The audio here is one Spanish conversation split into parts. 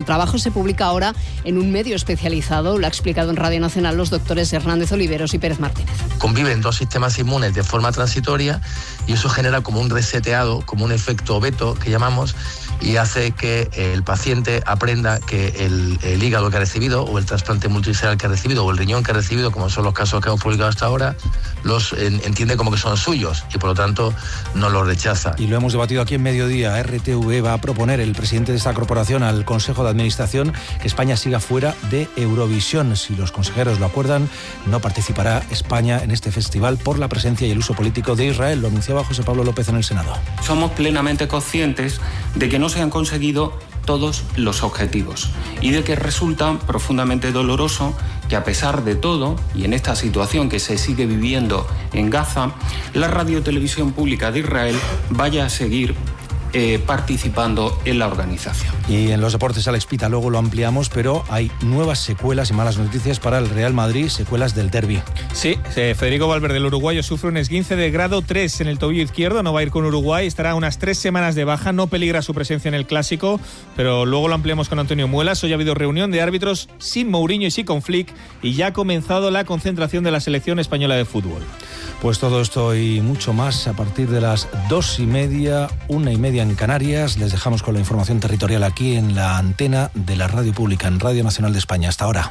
trabajo se publica ahora en un medio especializado. Lo ha explicado en Radio Nacional los doctores Hernández Oliveros y Pérez Martínez. Conviven dos sistemas inmunes de forma transitoria y eso genera como un reseteado, como un efecto veto que llamamos, y hace que el paciente aprenda que el hígado que ha recibido, o el trasplante multiscelular que ha recibido, o el riñón que ha recibido, como son los casos que hemos publicado hasta ahora, los entiende como que son suyos y por lo tanto no los rechaza. Y lo hemos debatido aquí en Mediodía. RTV va a proponer, el presidente de esta corporación, al Consejo de Administración, que España siga fuera de Eurovisión. Si los consejeros lo acuerdan, no participará España en este festival por la presencia y el uso político de Israel. Lo anunciaba José Pablo López en el Senado. Somos plenamente conscientes de que no se han conseguido todos los objetivos y de que resulta profundamente doloroso que, a pesar de todo, y en esta situación que se sigue viviendo en Gaza, la radiotelevisión pública de Israel vaya a seguir participando en la organización. Y en los deportes, Alex Pita, luego lo ampliamos, pero hay nuevas secuelas y malas noticias para el Real Madrid, secuelas del derbi. Sí, Federico Valverde, el uruguayo, sufre un esguince de grado 3 en el tobillo izquierdo, no va a ir con Uruguay, estará unas 3 semanas de baja, no peligra su presencia en el Clásico, pero luego lo ampliamos con Antonio Muelas. Hoy ha habido reunión de árbitros sin Mourinho y sin con Flick y ya ha comenzado la concentración de la selección española de fútbol. Pues todo esto y mucho más a partir de las 2:30, 1:30 en Canarias. Les dejamos con la información territorial aquí en la antena de la Radio Pública, en Radio Nacional de España. Hasta ahora.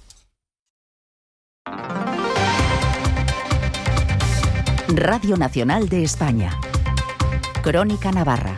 Radio Nacional de España. Crónica Navarra.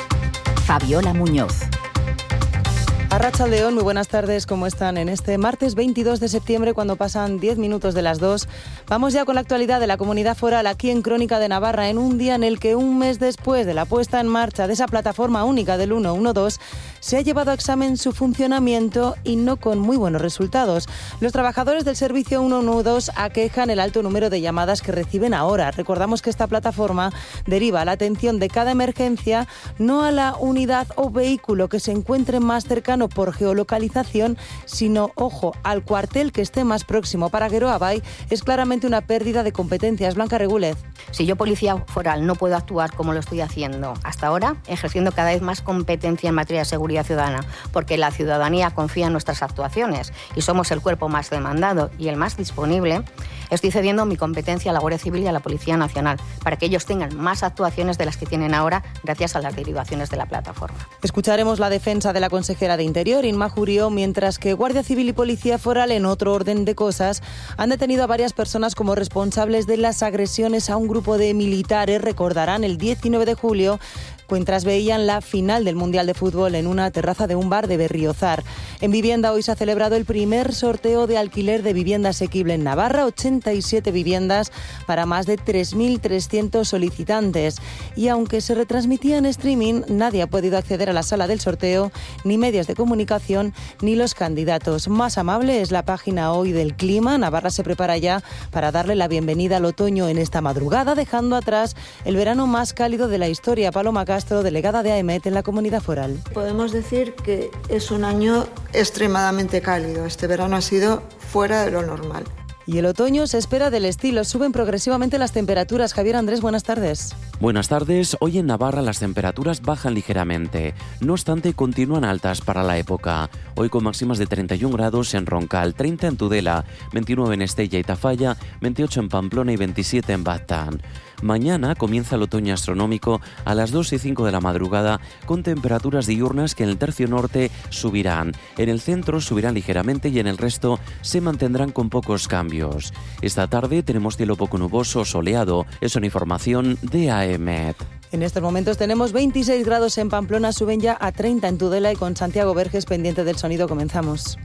Fabiola Muñoz. Arratsaldeon, muy buenas tardes, ¿cómo están? En este martes 22 de septiembre, cuando pasan 10 minutos de las 2, vamos ya con la actualidad de la comunidad foral aquí en Crónica de Navarra, en un día en el que un mes después de la puesta en marcha de esa plataforma única del 112, se ha llevado a examen su funcionamiento y no con muy buenos resultados. Los trabajadores del servicio 112 aquejan el alto número de llamadas que reciben ahora. Recordamos que esta plataforma deriva la atención de cada emergencia no a la unidad o vehículo que se encuentre más cercano por geolocalización, sino, ojo, al cuartel que esté más próximo. Para Geroa Bay es claramente una pérdida de competencias. Blanca Regúlez. Si yo, policía foral, no puedo actuar como lo estoy haciendo hasta ahora, ejerciendo cada vez más competencia en materia de seguridad ciudadana, porque la ciudadanía confía en nuestras actuaciones y somos el cuerpo más demandado y el más disponible, estoy cediendo mi competencia a la Guardia Civil y a la Policía Nacional para que ellos tengan más actuaciones de las que tienen ahora gracias a las derivaciones de la plataforma. Escucharemos la defensa de la consejera de Interior, Inma Jurió, mientras que Guardia Civil y Policía Foral, en otro orden de cosas, han detenido a varias personas como responsables de las agresiones a un grupo de militares. Recordarán, el 19 de julio, mientras veían la final del Mundial de Fútbol en una terraza de un bar de Berriozar. En vivienda, hoy se ha celebrado el primer sorteo de alquiler de vivienda asequible en Navarra, 87 viviendas para más de 3.300 solicitantes. Y aunque se retransmitía en streaming, nadie ha podido acceder a la sala del sorteo, ni medios de comunicación, ni los candidatos. Más amable es la página hoy del clima. Navarra se prepara ya para darle la bienvenida al otoño en esta madrugada, dejando atrás el verano más cálido de la historia. Paloma Castro, delegada de AEMET en la comunidad foral. Podemos decir que es un año extremadamente cálido. Este verano ha sido fuera de lo normal. Y el otoño se espera del estilo. Suben progresivamente las temperaturas. Javier Andrés, buenas tardes. Buenas tardes. Hoy en Navarra las temperaturas bajan ligeramente. No obstante, continúan altas para la época. Hoy con máximas de 31 grados en Roncal, 30 en Tudela, 29 en Estella y Tafalla, 28 en Pamplona y 27 en Baztán. Mañana comienza el otoño astronómico a las 2:05 de la madrugada, con temperaturas diurnas que en el tercio norte subirán. En el centro subirán ligeramente y en el resto se mantendrán con pocos cambios. Esta tarde tenemos cielo poco nuboso o soleado. Es una información de AEMET. En estos momentos tenemos 26 grados en Pamplona, suben ya a 30 en Tudela y con Santiago Verges pendiente del sonido comenzamos.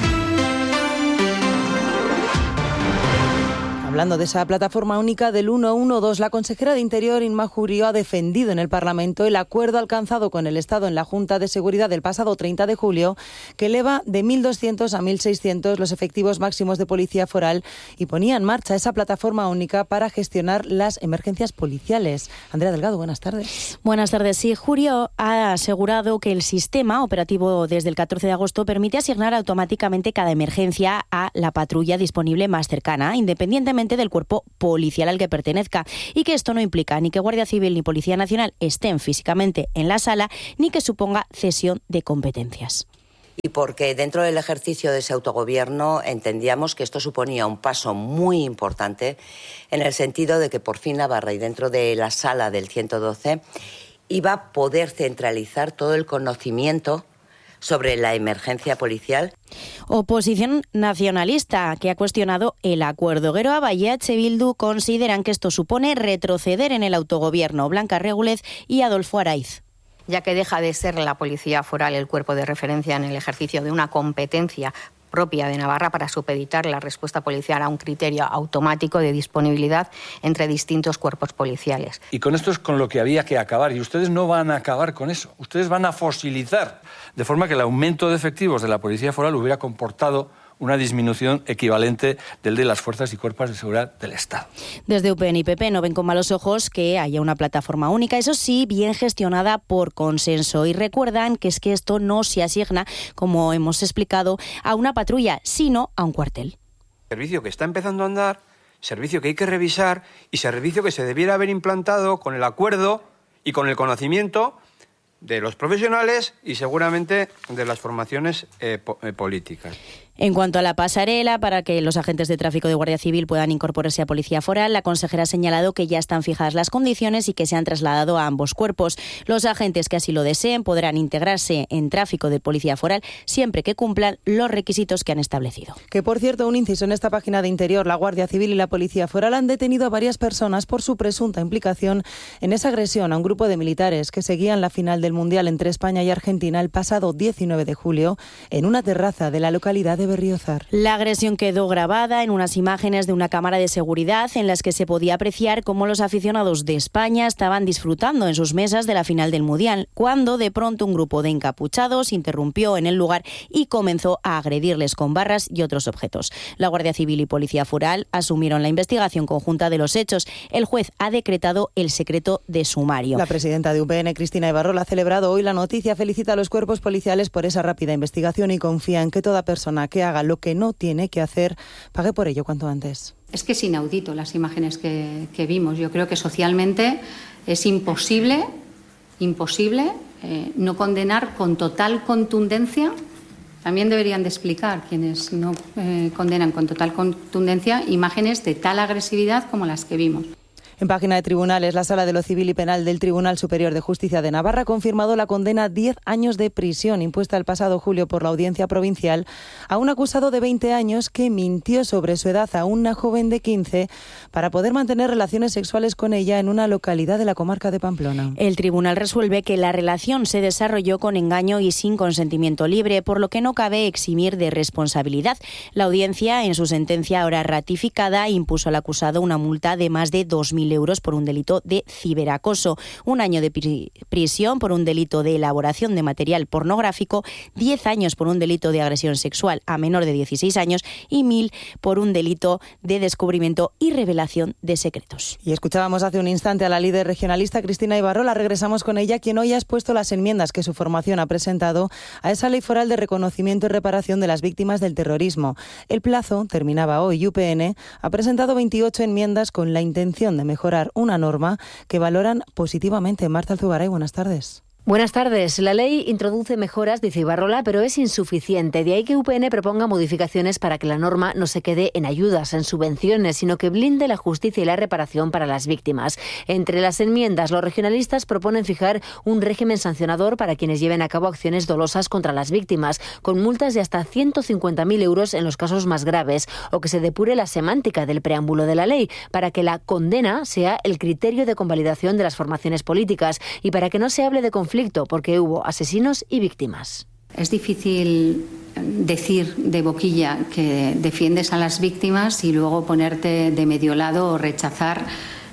Hablando de esa plataforma única del 112, la consejera de Interior, Inma Jurió, ha defendido en el Parlamento el acuerdo alcanzado con el Estado en la Junta de Seguridad del pasado 30 de julio, que eleva de 1.200 a 1.600 los efectivos máximos de policía foral y ponía en marcha esa plataforma única para gestionar las emergencias policiales. Andrea Delgado, buenas tardes. Buenas tardes. Sí, Jurió ha asegurado que el sistema operativo desde el 14 de agosto permite asignar automáticamente cada emergencia a la patrulla disponible más cercana, independientemente del cuerpo policial al que pertenezca, y que esto no implica ni que Guardia Civil ni Policía Nacional estén físicamente en la sala, ni que suponga cesión de competencias. y porque dentro del ejercicio de ese autogobierno entendíamos que esto suponía un paso muy importante en el sentido de que por fin Navarra, y dentro de la sala del 112, iba a poder centralizar todo el conocimiento sobre la emergencia policial. Oposición nacionalista que ha cuestionado el acuerdo. Geroa y EH Bildu consideran que esto supone retroceder en el autogobierno. Blanca Regúlez y Adolfo Araiz. Ya que deja de ser la Policía Foral el cuerpo de referencia en el ejercicio de una competencia propia de Navarra para supeditar la respuesta policial a un criterio automático de disponibilidad entre distintos cuerpos policiales. Y con esto es con lo que había que acabar, y ustedes no van a acabar con eso. Ustedes van a fosilizar, de forma que el aumento de efectivos de la Policía Foral hubiera comportado una disminución equivalente del de las fuerzas y cuerpos de seguridad del Estado. Desde UPN y PP no ven con malos ojos que haya una plataforma única, eso sí, bien gestionada por consenso. Y recuerdan que es que esto no se asigna, como hemos explicado, a una patrulla, sino a un cuartel. Servicio que está empezando a andar, servicio que hay que revisar y servicio que se debiera haber implantado con el acuerdo y con el conocimiento de los profesionales y seguramente de las formaciones políticas. En cuanto a la pasarela, para que los agentes de tráfico de Guardia Civil puedan incorporarse a Policía Foral, la consejera ha señalado que ya están fijadas las condiciones y que se han trasladado a ambos cuerpos. Los agentes que así lo deseen podrán integrarse en tráfico de Policía Foral siempre que cumplan los requisitos que han establecido. Que, por cierto, un inciso en esta página de Interior, la Guardia Civil y la Policía Foral han detenido a varias personas por su presunta implicación en esa agresión a un grupo de militares que seguían la final del Mundial entre España y Argentina el pasado 19 de julio en una terraza de la localidad de Berriozar. La agresión quedó grabada en unas imágenes de una cámara de seguridad en las que se podía apreciar cómo los aficionados de España estaban disfrutando en sus mesas de la final del Mundial, cuando de pronto un grupo de encapuchados interrumpió en el lugar y comenzó a agredirles con barras y otros objetos. La Guardia Civil y Policía Foral asumieron la investigación conjunta de los hechos. El juez ha decretado el secreto de sumario. La presidenta de UPN, Cristina Ibarrola, ha celebrado hoy la noticia, felicita a los cuerpos policiales por esa rápida investigación y confía en que toda persona que haga lo que no tiene que hacer pague por ello cuanto antes. Es que es inaudito las imágenes que vimos. Yo creo que socialmente es imposible no condenar con total contundencia. También deberían de explicar quienes no condenan con total contundencia imágenes de tal agresividad como las que vimos. En página de tribunales, la Sala de lo Civil y Penal del Tribunal Superior de Justicia de Navarra ha confirmado la condena a 10 años de prisión impuesta el pasado julio por la Audiencia Provincial a un acusado de 20 años que mintió sobre su edad a una joven de 15 para poder mantener relaciones sexuales con ella en una localidad de la comarca de Pamplona. El tribunal resuelve que la relación se desarrolló con engaño y sin consentimiento libre, por lo que no cabe eximir de responsabilidad. La audiencia, en su sentencia ahora ratificada, impuso al acusado una multa de más de 2.000 euros por un delito de ciberacoso, 1 año de prisión por un delito de elaboración de material pornográfico, 10 años por un delito de agresión sexual a menor de 16 años y 1.000 por un delito de descubrimiento y revelación de secretos. Y escuchábamos hace un instante a la líder regionalista Cristina Ibarrola. Regresamos con ella, quien hoy ha expuesto las enmiendas que su formación ha presentado a esa ley foral de reconocimiento y reparación de las víctimas del terrorismo. El plazo terminaba hoy. UPN ha presentado 28 enmiendas con la intención de mejorar una norma que valoran positivamente. Marta Alzugaray, buenas tardes. Buenas tardes. La ley introduce mejoras, dice Ibarrola, pero es insuficiente. De ahí que UPN proponga modificaciones para que la norma no se quede en ayudas, en subvenciones, sino que blinde la justicia y la reparación para las víctimas. Entre las enmiendas, los regionalistas proponen fijar un régimen sancionador para quienes lleven a cabo acciones dolosas contra las víctimas, con multas de hasta 150.000 euros en los casos más graves, o que se depure la semántica del preámbulo de la ley, para que la condena sea el criterio de convalidación de las formaciones políticas y para que no se hable de conflicto porque hubo asesinos y víctimas. Es difícil decir de boquilla que defiendes a las víctimas y luego ponerte de medio lado o rechazar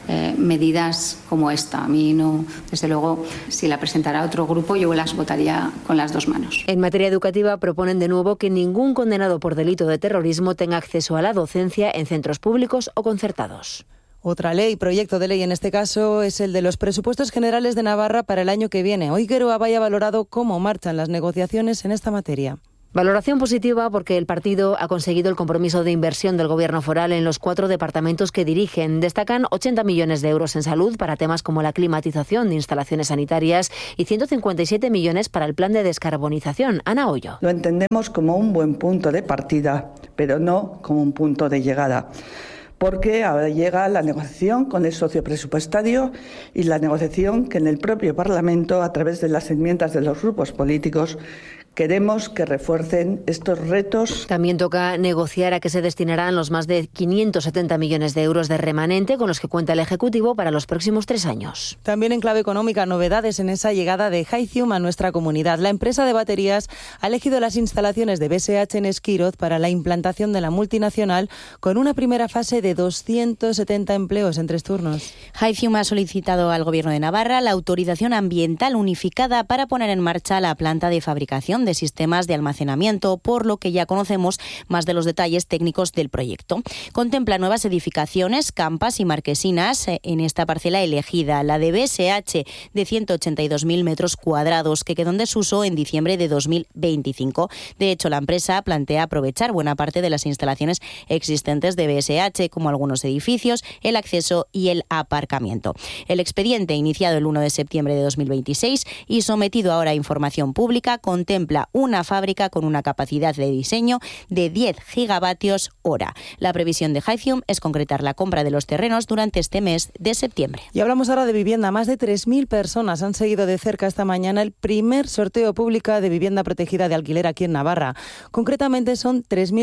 medidas como esta. A mí no, desde luego, si la presentara otro grupo, yo las votaría con las dos manos. En materia educativa proponen de nuevo que ningún condenado por delito de terrorismo tenga acceso a la docencia en centros públicos o concertados. Otra ley, proyecto de ley en este caso, es el de los presupuestos generales de Navarra para el año que viene. Hoy Geroa ha valorado cómo marchan las negociaciones en esta materia. Valoración positiva porque el partido ha conseguido el compromiso de inversión del Gobierno foral en los 4 departamentos que dirigen. Destacan 80 millones de euros en salud para temas como la climatización de instalaciones sanitarias y 157 millones para el plan de descarbonización. Ana Hoyo. Lo entendemos como un buen punto de partida, pero no como un punto de llegada. Porque ahora llega la negociación con el socio presupuestario y la negociación que en el propio Parlamento, a través de las enmiendas de los grupos políticos, queremos que refuercen estos retos. También toca negociar a qué se destinarán los más de 570 millones de euros de remanente con los que cuenta el Ejecutivo para los próximos 3 años. También en clave económica, novedades en esa llegada de Hycium a nuestra comunidad. La empresa de baterías ha elegido las instalaciones de BSH en Esquiroz para la implantación de la multinacional con una primera fase de 270 empleos en 3 turnos. Hycium ha solicitado al Gobierno de Navarra la autorización ambiental unificada para poner en marcha la planta de fabricación de sistemas de almacenamiento, por lo que ya conocemos más de los detalles técnicos del proyecto. Contempla nuevas edificaciones, campas y marquesinas en esta parcela elegida, la de BSH de 182.000 metros cuadrados, que quedó en desuso en diciembre de 2025. De hecho, la empresa plantea aprovechar buena parte de las instalaciones existentes de BSH, como algunos edificios, el acceso y el aparcamiento. El expediente, iniciado el 1 de septiembre de 2026 y sometido ahora a información pública, contempla una fábrica con una capacidad de diseño de 10 gigavatios hora. La previsión de Hycium es concretar la compra de los terrenos durante este mes de septiembre. Y hablamos ahora de vivienda. Más de 3.000 personas han seguido de cerca esta mañana el primer sorteo público de vivienda protegida de alquiler aquí en Navarra. Concretamente son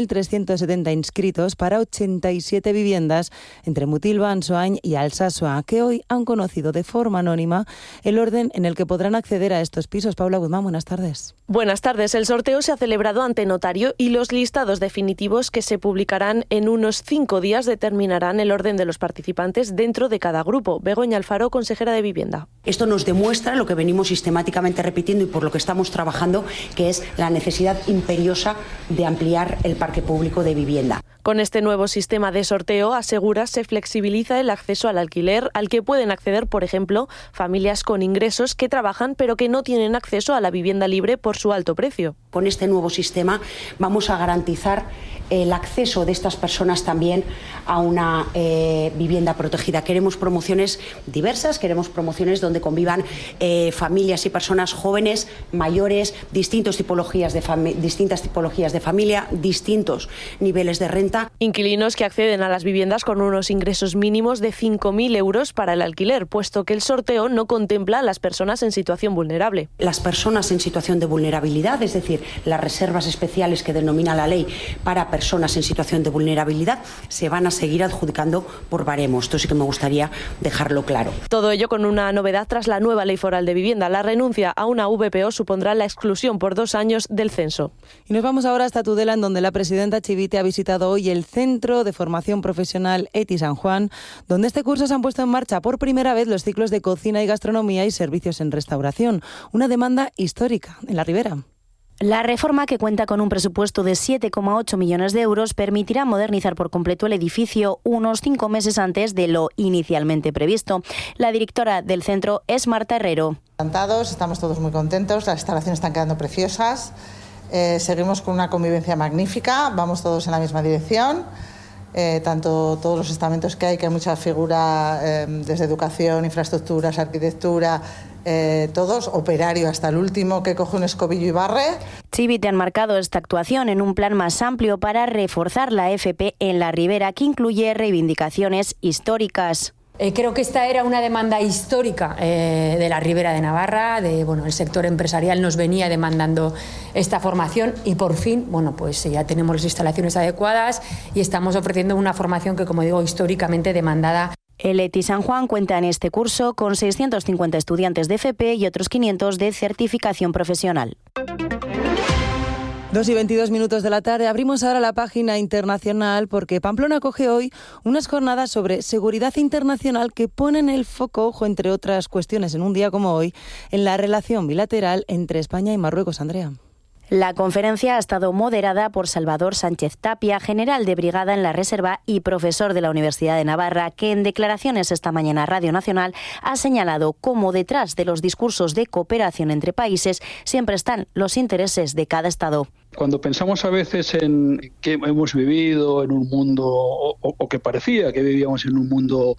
3.370 inscritos para 87 viviendas entre Mutilva, Ansoain y Alsasua, que hoy han conocido de forma anónima el orden en el que podrán acceder a estos pisos. Paula Guzmán, buenas tardes. Buenas tardes. El sorteo se ha celebrado ante notario y los listados definitivos que se publicarán en unos 5 días determinarán el orden de los participantes dentro de cada grupo. Begoña Alfaro, consejera de Vivienda. Esto nos demuestra lo que venimos sistemáticamente repitiendo y por lo que estamos trabajando, que es la necesidad imperiosa de ampliar el parque público de vivienda. Con este nuevo sistema de sorteo, asegura, se flexibiliza el acceso al alquiler, al que pueden acceder, por ejemplo, familias con ingresos que trabajan pero que no tienen acceso a la vivienda libre por su alto precio. Con este nuevo sistema vamos a garantizar el acceso de estas personas también a una vivienda protegida. Queremos promociones diversas, queremos promociones donde convivan familias y personas jóvenes, mayores, distintas tipologías de familia, distintos niveles de renta. Inquilinos que acceden a las viviendas con unos ingresos mínimos de 5.000 euros para el alquiler, puesto que el sorteo no contempla a las personas en situación vulnerable. Las personas en situación de vulnerabilidad, es decir, las reservas especiales que denomina la ley para personas en situación de vulnerabilidad, se van a seguir adjudicando por baremos. Esto sí que me gustaría dejarlo claro. Todo ello con una novedad tras la nueva Ley Foral de Vivienda. La renuncia a una VPO supondrá la exclusión por 2 años del censo. Y nos vamos ahora hasta Tudela, en donde la presidenta Chivite ha visitado hoy el Centro de Formación Profesional ETI San Juan, donde este curso se han puesto en marcha por primera vez los ciclos de cocina y gastronomía y servicios en restauración. Una demanda histórica en la Ribera. La reforma, que cuenta con un presupuesto de 7,8 millones de euros, permitirá modernizar por completo el edificio unos 5 meses antes de lo inicialmente previsto. La directora del centro es Marta Herrero. Encantados, estamos todos muy contentos, las instalaciones están quedando preciosas, seguimos con una convivencia magnífica, vamos todos en la misma dirección. Tanto todos los estamentos que hay mucha figura, desde educación, infraestructuras, arquitectura, todos, operario hasta el último que coge un escobillo y barre. Chivite han marcado esta actuación en un plan más amplio para reforzar la FP en la Ribera, que incluye reivindicaciones históricas. Creo que esta era una demanda histórica de la Ribera de Navarra, el sector empresarial nos venía demandando esta formación y por fin, pues ya tenemos las instalaciones adecuadas y estamos ofreciendo una formación que, como digo, históricamente demandada. El ETI San Juan cuenta en este curso con 650 estudiantes de FP y otros 500 de certificación profesional. 2:22 de la tarde. Abrimos ahora la página internacional porque Pamplona acoge hoy unas jornadas sobre seguridad internacional que ponen el foco, entre otras cuestiones, en un día como hoy, en la relación bilateral entre España y Marruecos. Andrea. La conferencia ha estado moderada por Salvador Sánchez Tapia, general de brigada en la Reserva y profesor de la Universidad de Navarra, que en declaraciones esta mañana a Radio Nacional ha señalado cómo detrás de los discursos de cooperación entre países siempre están los intereses de cada Estado. Cuando pensamos a veces en que hemos vivido en un mundo, o que parecía que vivíamos en un mundo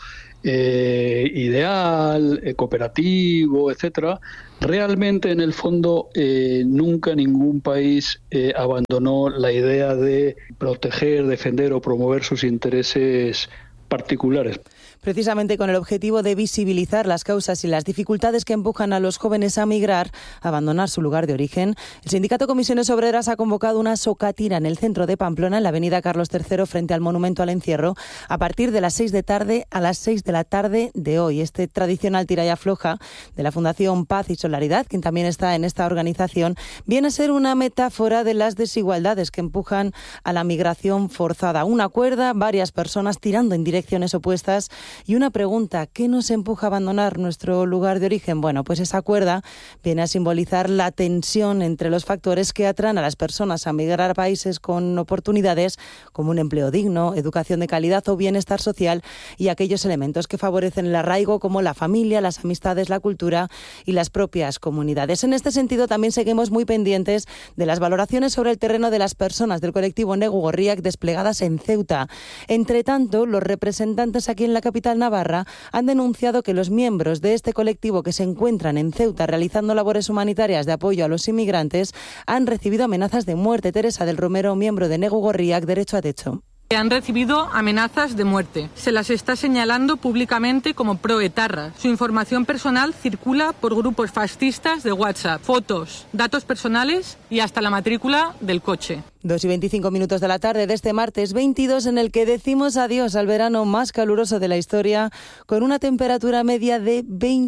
ideal, cooperativo, etcétera, realmente en el fondo nunca ningún país abandonó la idea de proteger, defender o promover sus intereses particulares. Precisamente con el objetivo de visibilizar las causas y las dificultades que empujan a los jóvenes a migrar, a abandonar su lugar de origen, el sindicato Comisiones Obreras ha convocado una socatina en el centro de Pamplona, en la avenida Carlos III, frente al Monumento al Encierro, a partir de las 6 de tarde a las 6 de la tarde de hoy. Este tradicional tira y afloja de la Fundación Paz y Solidaridad, quien también está en esta organización, viene a ser una metáfora de las desigualdades que empujan a la migración forzada. Una cuerda, varias personas tirando en direcciones opuestas. Y una pregunta, ¿qué nos empuja a abandonar nuestro lugar de origen? Bueno, pues esa cuerda viene a simbolizar la tensión entre los factores que atraen a las personas a migrar a países con oportunidades como un empleo digno, educación de calidad o bienestar social, y aquellos elementos que favorecen el arraigo como la familia, las amistades, la cultura y las propias comunidades. En este sentido, también seguimos muy pendientes de las valoraciones sobre el terreno de las personas del colectivo Negu Gorriak desplegadas en Ceuta. Entre tanto, los representantes aquí en la capital navarra han denunciado que los miembros de este colectivo que se encuentran en Ceuta realizando labores humanitarias de apoyo a los inmigrantes han recibido amenazas de muerte. Teresa del Romero, miembro de Negu Gorriak, Derecho a Techo. Han recibido amenazas de muerte. Se las está señalando públicamente como proetarras. Su información personal circula por grupos fascistas de WhatsApp. Fotos, datos personales y hasta la matrícula del coche. 2:25 de la tarde de este martes 22, en el que decimos adiós al verano más caluroso de la historia, con una temperatura media de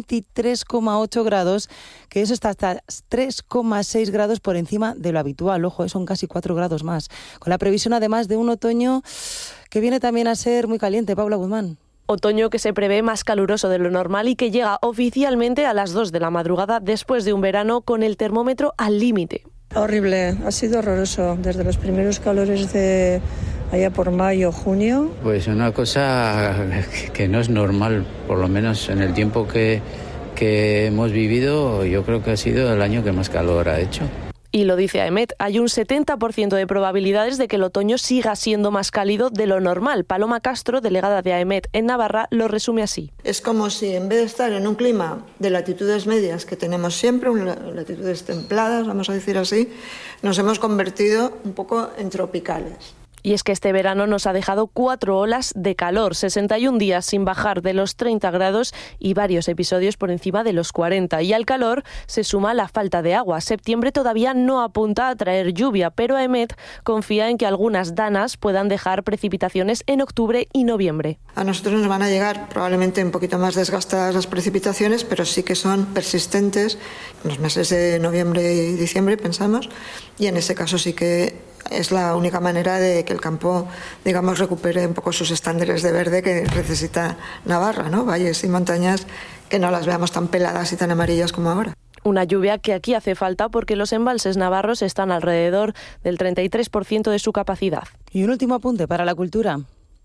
23,8 grados, que eso está hasta 3,6 grados por encima de lo habitual. Ojo, son casi 4 grados más. Con la previsión además de un otoño que viene también a ser muy caliente. Paula Guzmán. Otoño que se prevé más caluroso de lo normal y que llega oficialmente a las 2 de la madrugada después de un verano con el termómetro al límite. Horrible, ha sido horroroso desde los primeros calores de allá por mayo, junio. Pues una cosa que no es normal, por lo menos en el tiempo que hemos vivido, yo creo que ha sido el año que más calor ha hecho. Y lo dice AEMET, hay un 70% de probabilidades de que el otoño siga siendo más cálido de lo normal. Paloma Castro, delegada de AEMET en Navarra, lo resume así. Es como si en vez de estar en un clima de latitudes medias que tenemos siempre, latitudes templadas, vamos a decir así, nos hemos convertido un poco en tropicales. Y es que este verano nos ha dejado 4 olas de calor, 61 días sin bajar de los 30 grados y varios episodios por encima de los 40. Y al calor se suma la falta de agua. Septiembre todavía no apunta a traer lluvia, pero AEMET confía en que algunas danas puedan dejar precipitaciones en octubre y noviembre. A nosotros nos van a llegar probablemente un poquito más desgastadas las precipitaciones, pero sí que son persistentes en los meses de noviembre y diciembre, pensamos, y en ese caso sí que es la única manera de que el campo, digamos, recupere un poco sus estándares de verde que necesita Navarra, ¿no? Valles y montañas que no las veamos tan peladas y tan amarillas como ahora. Una lluvia que aquí hace falta porque los embalses navarros están alrededor del 33% de su capacidad. Y un último apunte para la cultura.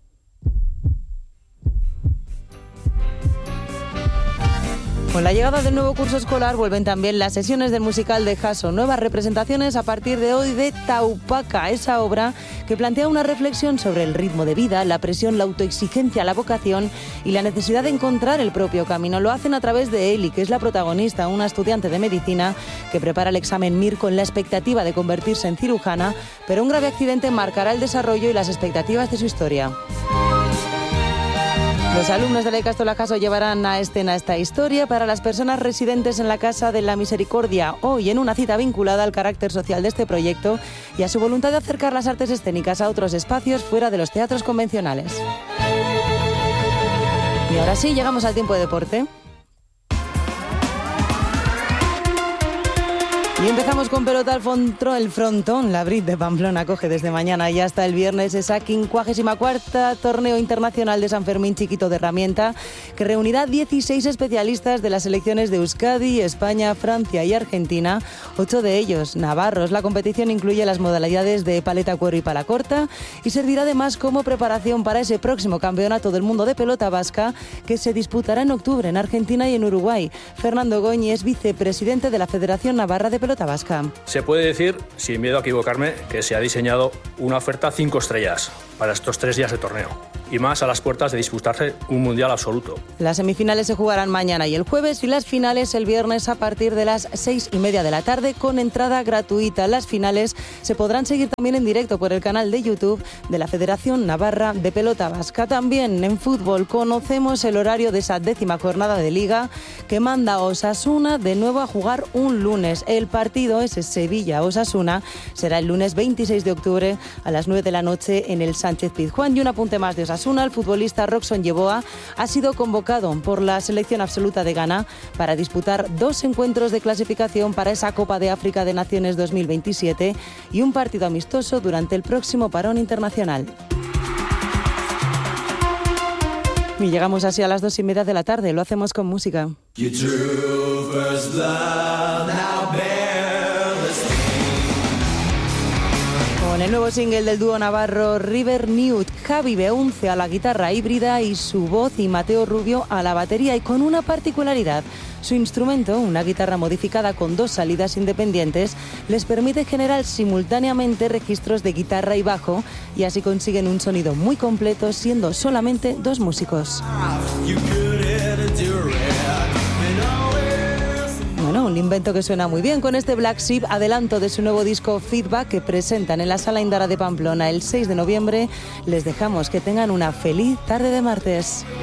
Con la llegada del nuevo curso escolar vuelven también las sesiones del musical de Jaso. Nuevas representaciones a partir de hoy de Taupaca, esa obra que plantea una reflexión sobre el ritmo de vida, la presión, la autoexigencia, la vocación y la necesidad de encontrar el propio camino. Lo hacen a través de Eli, que es la protagonista, una estudiante de medicina que prepara el examen MIR con la expectativa de convertirse en cirujana, pero un grave accidente marcará el desarrollo y las expectativas de su historia. Los alumnos de la Ikastola Jaso llevarán a escena esta historia para las personas residentes en la Casa de la Misericordia, hoy en una cita vinculada al carácter social de este proyecto y a su voluntad de acercar las artes escénicas a otros espacios fuera de los teatros convencionales. Y ahora sí, llegamos al tiempo de deporte. Y empezamos con pelota al el frontón. La Brit de Pamplona acoge desde mañana y hasta el viernes esa 54ª Torneo Internacional de San Fermín Chiquito de Herramienta, que reunirá 16 especialistas de las selecciones de Euskadi, España, Francia y Argentina, 8 de ellos navarros. La competición incluye las modalidades de paleta, cuero y pala corta y servirá además como preparación para ese próximo Campeonato del Mundo de Pelota Vasca que se disputará en octubre en Argentina y en Uruguay. Fernando Goñi es vicepresidente de la Federación Navarra de Pelota pelota vasca. Se puede decir, sin miedo a equivocarme, que se ha diseñado una oferta 5 estrellas para estos 3 días de torneo, y más a las puertas de disputarse un mundial absoluto. Las semifinales se jugarán mañana y el jueves y las finales el viernes a partir de las 6:30 de la tarde con entrada gratuita. Las finales se podrán seguir también en directo por el canal de YouTube de la Federación Navarra de Pelota Vasca. También en fútbol conocemos el horario de esa 10ª jornada de Liga que manda a Osasuna de nuevo a jugar un lunes. El partido ese Sevilla-Osasuna será el lunes 26 de octubre a las 9 de la noche en el Sánchez Pizjuán. Y un apunte más de Osasuna, el futbolista Roxon Yeboah ha sido convocado por la selección absoluta de Ghana para disputar 2 encuentros de clasificación para esa Copa de África de Naciones 2027 y un partido amistoso durante el próximo parón internacional. Y llegamos así a las 2:30 de la tarde, lo hacemos con música. Con el nuevo single del dúo navarro River Newt, Javi Beunce a la guitarra híbrida y su voz y Mateo Rubio a la batería, y con una particularidad. Su instrumento, una guitarra modificada con 2 salidas independientes, les permite generar simultáneamente registros de guitarra y bajo, y así consiguen un sonido muy completo siendo solamente 2 músicos. Bueno, un invento que suena muy bien con este Black Sheep, adelanto de su nuevo disco Feedback que presentan en la Sala Indara de Pamplona el 6 de noviembre. Les dejamos que tengan una feliz tarde de martes.